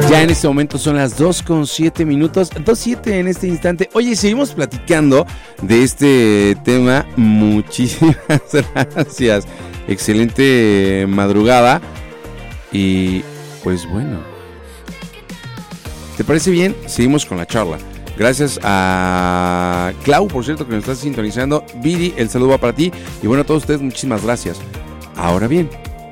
Ya en este momento son las 2:07, 2:07 en este instante. Oye, seguimos platicando de este tema. Muchísimas gracias. Excelente madrugada. Y pues bueno, ¿te parece bien? Seguimos con la charla. Gracias a Clau, por cierto, que nos está sintonizando. Viri, el saludo va para ti. Y bueno, a todos ustedes, muchísimas gracias. Ahora bien,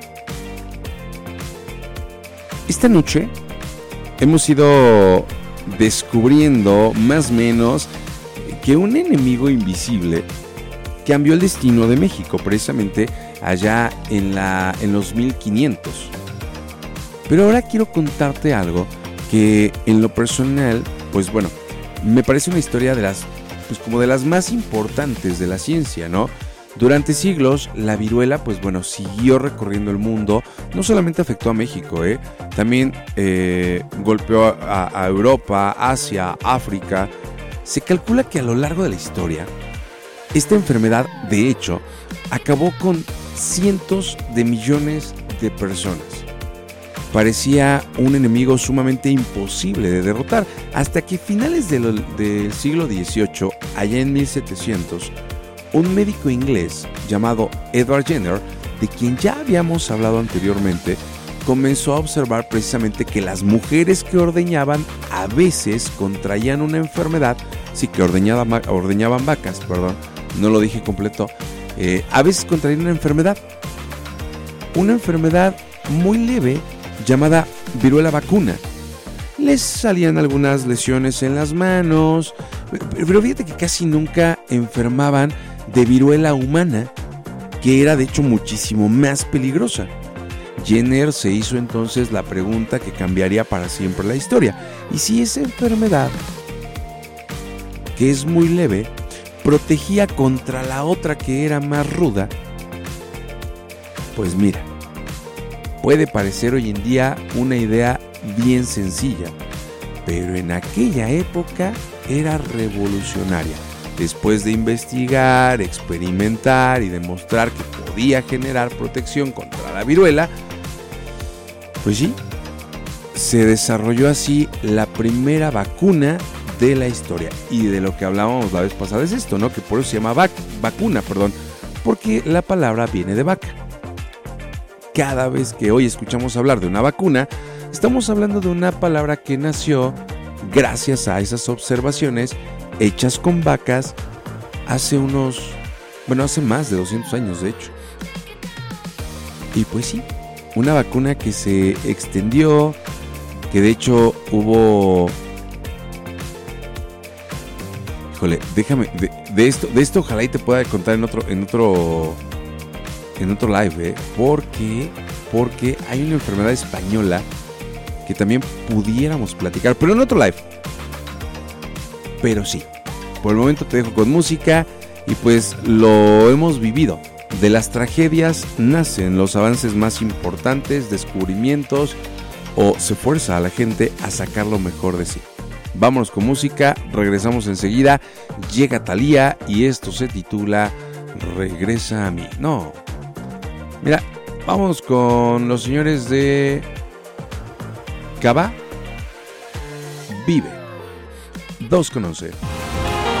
esta noche hemos ido descubriendo más o menos que un enemigo invisible cambió el destino de México, precisamente allá en los 1500. Pero ahora quiero contarte algo que en lo personal, pues bueno, me parece una historia de las, pues como de las más importantes de la ciencia, ¿no? Durante siglos, la viruela, pues bueno, siguió recorriendo el mundo. No solamente afectó a México, también golpeó a Europa, Asia, África. Se calcula que a lo largo de la historia, esta enfermedad, de hecho, acabó con cientos de millones de personas. Parecía un enemigo sumamente imposible de derrotar, hasta que a finales del siglo XVIII, allá en 1700, un médico inglés llamado Edward Jenner, de quien ya habíamos hablado anteriormente, comenzó a observar precisamente que las mujeres que ordeñaban a veces contraían una enfermedad, sí, que ordeñaban vacas, perdón, no lo dije completo, a veces contraían una enfermedad muy leve llamada viruela vacuna. Les salían algunas lesiones en las manos, pero fíjate que casi nunca enfermaban de viruela humana, que era de hecho muchísimo más peligrosa. Jenner se hizo entonces la pregunta que cambiaría para siempre la historia: ¿y si esa enfermedad, que es muy leve, protegía contra la otra que era más ruda? Pues mira, puede parecer hoy en día una idea bien sencilla, pero en aquella época era revolucionaria. Después de investigar, experimentar y demostrar que podía generar protección contra la viruela, pues sí, se desarrolló así la primera vacuna de la historia. Y de lo que hablábamos la vez pasada es esto, ¿no? Que por eso se llama vacuna, porque la palabra viene de vaca. Cada vez que hoy escuchamos hablar de una vacuna, estamos hablando de una palabra que nació gracias a esas observaciones hechas con vacas hace más de 200 años, de hecho. Y pues sí, una vacuna que se extendió, que de hecho hubo... Híjole, déjame, de esto ojalá y te pueda contar en otro live, porque hay una enfermedad española que también pudiéramos platicar, pero en otro live. Pero sí, por el momento te dejo con música y pues lo hemos vivido. De las tragedias nacen los avances más importantes, descubrimientos, o se fuerza a la gente a sacar lo mejor de sí. Vámonos con música, regresamos enseguida. Llega Thalía y esto se titula Regresa a mí. No, mira, vamos con los señores de Cabá, Vive. 2:11.